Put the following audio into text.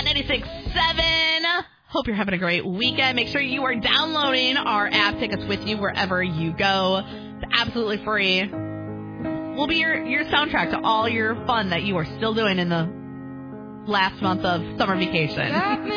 Hot 96.7. Hope you're having a great weekend. Make sure you are downloading our app. Take us with you wherever you go. It's absolutely free. We'll be your soundtrack to all your fun that you are still doing in the last month of summer vacation.